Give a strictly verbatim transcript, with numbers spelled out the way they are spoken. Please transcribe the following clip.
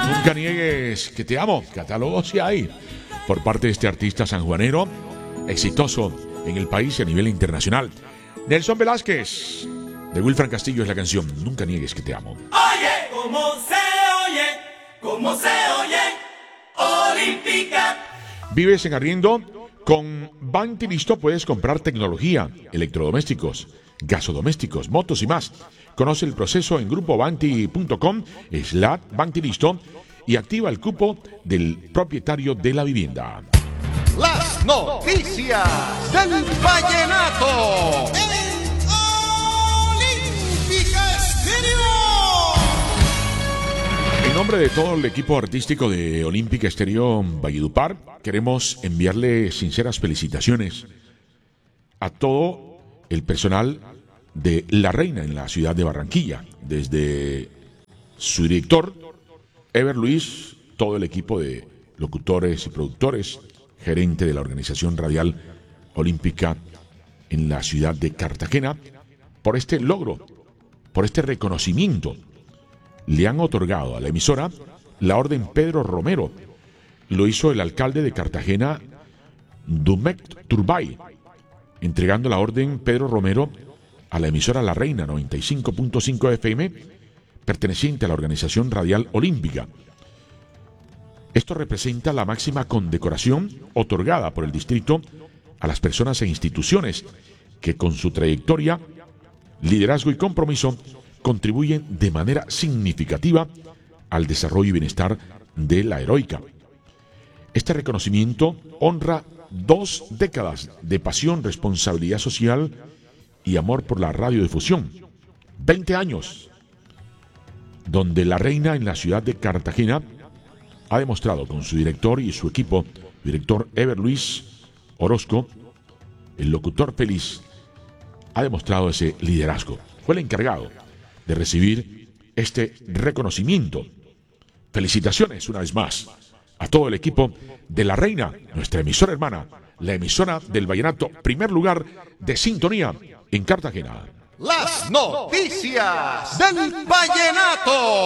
Nunca niegues que te amo. Catálogo sí hay por parte de este artista sanjuanero exitoso en el país y a nivel internacional. Nelson Velázquez, de Wilfran Castillo, es la canción Nunca niegues que te amo. Oye, cómo se oye, cómo se oye, Olímpica. ¿Vives en arriendo? Con Banti Listo puedes comprar tecnología, electrodomésticos, gasodomésticos, motos y más. Conoce el proceso en grupobanti punto com slash Banti Listo y activa el cupo del propietario de la vivienda. Las noticias del vallenato. Olímpica Estéreo. En nombre de todo el equipo artístico de Olímpica Estéreo Valledupar, queremos enviarle sinceras felicitaciones a todo el personal de La Reina en la ciudad de Barranquilla, desde su director, Ever Luis, todo el equipo de locutores y productores, gerente de la organización radial olímpica en la ciudad de Cartagena, por este logro, por este reconocimiento. Le han otorgado a la emisora la orden Pedro Romero. Lo hizo el alcalde de Cartagena, Dumet Turbay, entregando la orden Pedro Romero a la emisora La Reina noventa y cinco punto cinco F M, perteneciente a la organización radial olímpica. Esto representa la máxima condecoración otorgada por el distrito a las personas e instituciones que con su trayectoria, liderazgo y compromiso contribuyen de manera significativa al desarrollo y bienestar de la heroica. Este reconocimiento honra dos décadas de pasión, responsabilidad social y amor por la radiodifusión. veinte años donde La Reina en la ciudad de Cartagena ha demostrado con su director y su equipo, director Ever Luis Orozco, el locutor feliz, ha demostrado ese liderazgo. Fue el encargado de recibir este reconocimiento. Felicitaciones una vez más a todo el equipo de La Reina, nuestra emisora hermana, la emisora del vallenato, primer lugar de sintonía en Cartagena. Las noticias del vallenato.